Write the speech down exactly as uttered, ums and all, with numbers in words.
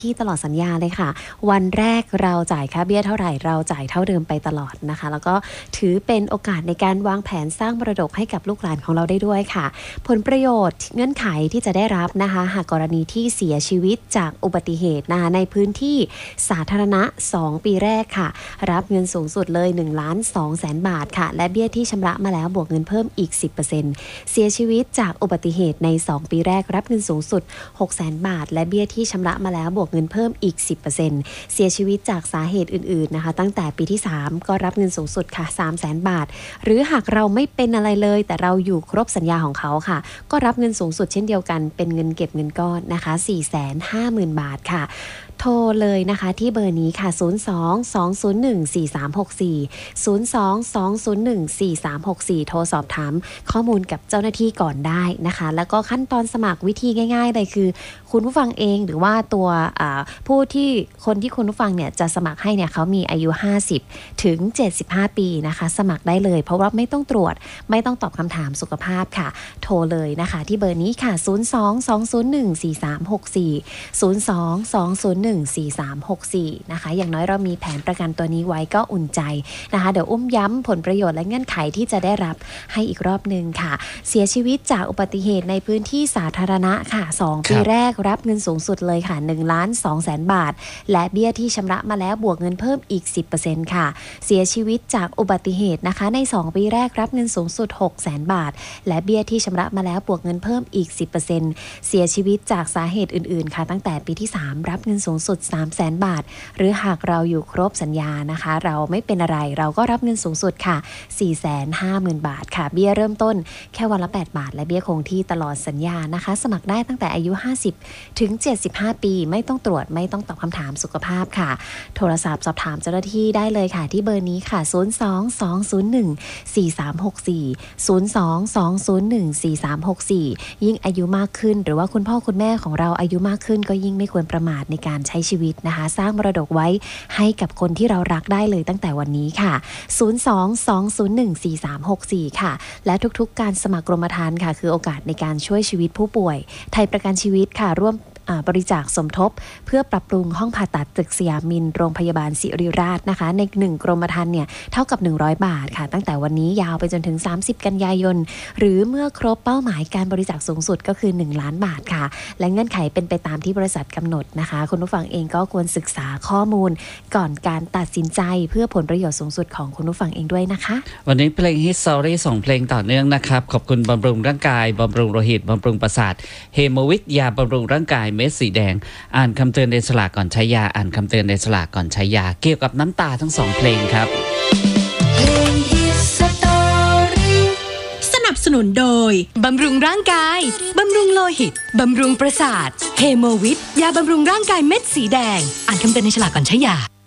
ที่ตลอดสัญญาเลยค่ะวันแรกเราจ่ายค่าเบี้ยเท่าไรเราจ่ายเท่าเดิมไปตลอดนะคะแล้วก็ถือเป็นโอกาสในการวางแผนสร้างมรดกให้กับลูกหลานของเราได้ด้วยค่ะผลประโยชน์เงื่อนไขที่จะได้รับนะคะหากกรณีที่เสียชีวิตจากอุบัติเหตุนะคะในพื้นที่สาธารณะสองปีแรกค่ะรับเงินสูงสุดเลยหนึ่งล้านสองแสนบาทค่ะและเบี้ยที่ชำระมาแล้วบวกเงินเพิ่มอีก สิบเปอร์เซ็นต์ เสียชีวิตจากอุบัติเหตุในสองปีแรกรับเงินสูงสุดหกแสนบาทและเบี้ยที่ชำระมาแล้วบวกเงินเพิ่มอีก สิบเปอร์เซ็นต์ เสียชีวิตจากสาเหตุอื่นๆนะคะตั้งแต่ปีที่สามก็รับเงินสูงสุดค่ะ สามแสนบาทหรือหากเราไม่เป็นอะไรเลยแต่เราอยู่ครบสัญญาของเขาค่ะก็รับเงินสูงสุดเช่นเดียวกันเป็นเงินเก็บเงินก้อนนะคะ สี่แสนห้าหมื่น บาทค่ะโทรเลยนะคะที่เบอร์นี้ค่ะศูนย์ สอง สอง ศูนย์ หนึ่ง สี่ สาม หก สี่ ศูนย์ สอง สอง ศูนย์ หนึ่ง สี่ สาม หก สี่ โทรสอบถามข้อมูลกับเจ้าหน้าที่ก่อนได้นะคะแล้วก็ขั้นตอนสมัครวิธีง่ายๆเลยคือคุณผู้ฟังเองหรือว่าตัวผู้ที่คนที่คุณผู้ฟังเนี่ยจะสมัครให้เนี่ยเขามีอายุห้าสิบถึงเจ็ดสิบห้าปีนะคะสมัครได้เลยเพราะว่าไม่ต้องตรวจไม่ต้องตอบคำถามสุขภาพค่ะโทรเลยนะคะที่เบอร์นี้ค่ะศูนย์ สอง สอง ศูนย์ หนึ่ง สี่ สาม หก สี่ ศูนย์ สอง สอง ศูนย์ หนึ่ง สี่ สาม หก สี่นะคะอย่างน้อยเรามีแผนประกันตัวนี้ไว้ก็อุ่นใจนะคะเดี๋ยวอุ้มย้ำผลประโยชน์และเงื่อนไขที่จะได้รับให้อีกรอบนึงค่ะเสียชีวิตจากอุบัติเหตุในพื้นที่สาธารณะค่ะสองปีแรกรับเงินสูงสุดเลยค่ะหนึ่งล้านสองแสนบาทและเบี้ยที่ชำระมาแล้วบวกเงินเพิ่มอีก สิบเปอร์เซ็นต์ ค่ะเสียชีวิตจากอุบัติเหตุนะคะในสองปีแรกรับเงินสูงสุดหกแสนบาทและเบี้ยที่ชำระมาแล้วบวกเงินเพิ่มอีก สิบเปอร์เซ็นต์ เสียชีวิตจากสาเหตุอื่นๆค่ะตั้งแต่ปีที่สามรับเงินสูงสุดสามแสนบาทหรือหากเราอยู่ครบสัญญานะคะเราไม่เป็นอะไรเราก็รับเงินสูงสุดค่ะ สี่แสนห้าหมื่น บาทค่ะเบี้ยเริ่มต้นแค่วันละแปดบาทและเบี้ยคงที่ตลอดสัญญานะคะสมัครได้ตั้งแต่อายุห้าสิบถึงเจ็ดสิบห้าปีไม่ต้องตรวจไม่ต้องตอบคำถามสุขภาพค่ะโทรศัพท์สอบถามเจ้าหน้าที่ได้เลยค่ะที่เบอร์นี้ค่ะศูนย์ สอง สอง ศูนย์ หนึ่ง สี่ สาม หก สี่ ศูนย์ สอง สอง ศูนย์ หนึ่ง สี่ สาม หก สี่ยิ่งอายุมากขึ้นหรือว่าคุณพ่อคุณแม่ของเราอายุมากขึ้นก็ยิ่งไม่ควรประมาทในการใช้ชีวิตนะคะสร้างมรดกไว้ให้กับคนที่เรารักได้เลยตั้งแต่วันนี้ค่ะศูนย์ สอง สอง ศูนย์ หนึ่ง สี่ สาม หก สี่ค่ะและทุกๆการสมัครกรมธรรม์ค่ะคือโอกาสในการช่วยชีวิตผู้ป่วยไทยประกันชีวิตค่ะร่วมบริจาคสมทบเพื่อปรับปรุงห้องผ่าตัดตึกสยามมินโรงพยาบาลศิริราชนะคะในหนึ่งกรมธรรม์เนี่ยเท่ากับหนึ่งร้อยบาทค่ะตั้งแต่วันนี้ยาวไปจนถึงสามสิบกันยายนหรือเมื่อครบเป้าหมายการบริจาคสูงสุดก็คือหนึ่งล้านบาทค่ะและเงื่อนไขเป็นไปตามที่บริษัทกำหนดนะคะคุณผู้ฟังเองก็ควรศึกษาข้อมูลก่อนการตัดสินใจเพื่อผลประโยชน์สูงสุดของคุณผู้ฟังเองด้วยนะคะวันนี้เพลง History ส่งเพลงต่อเนื่องนะครับขอบคุณบำรุงร่างกายบำรุงโลหิตบำรุงประสาทเฮโมวิทยาบำรุงร่างกายเม็ดสีแดงอ่านคำเตือนในฉลากก่อนใช้ยาอ่านคำเตือนในฉลากก่อนใช้ยาเกี่ยวกับน้ำตาทั้งสองเพลงครับเพลง History สนับสนุนโดยบำรุงร่างกายบำรุงโลหิตบำรุงประสาทเฮโมวิทยาบำรุงร่างกายเม็ดสีแดงอ่านคำเตือนในฉลากก่อนใช้ยา